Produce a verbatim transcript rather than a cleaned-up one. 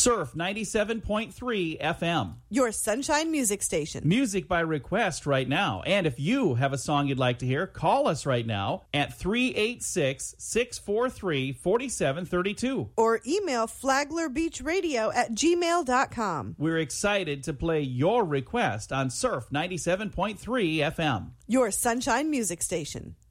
Surf ninety-seven point three F M. Your Sunshine Music Station. Music by request right now. And if you have a song you'd like to hear, call us right now at three eight six, six four three, four seven three two. Or email flaglerbeachradio at gmail dot com. We're excited to play your request on Surf ninety-seven point three F M. Your Sunshine Music Station.